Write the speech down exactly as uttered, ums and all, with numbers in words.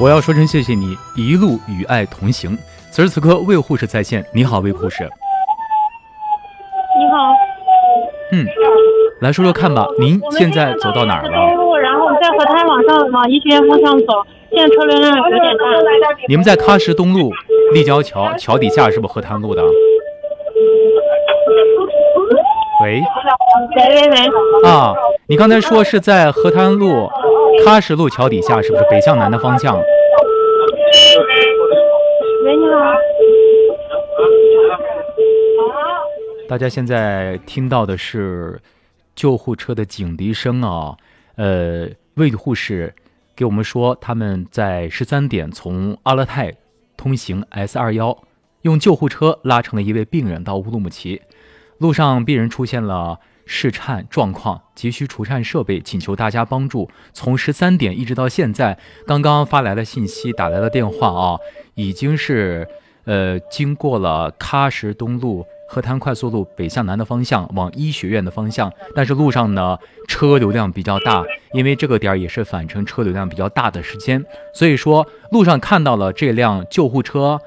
我要说声谢谢你，一路与爱同行。此时此刻，魏护士在线。你好，魏护士。 你好。 嗯，来说说看吧，您现在走到哪儿了？ 然后在河滩往上往医学院方向走，现在车流量有点大。 你们在喀什东路立交桥桥底下，是不是河滩路的？喂喂喂喂啊，你刚才说是在河滩路喀什路桥底下，是不是北向南的方向？ 喂，你好。 大家现在听到的是救护车的警笛声啊。呃，魏护士给我们说，他们在十三点从阿勒泰通行 S 二十一，用救护车拉成了一位病人到乌鲁木齐。路上病人出现了室颤状况，急需除颤设备，请求大家帮助。从十三点一直到现在，刚刚发来的信息，打来的电话啊，已经是呃经过了喀什东路河滩快速路北向南的方向，往医学院的方向，但是路上呢车流量比较大，因为这个点也是返程车流量比较大的时间，所以说路上看到了这辆救护车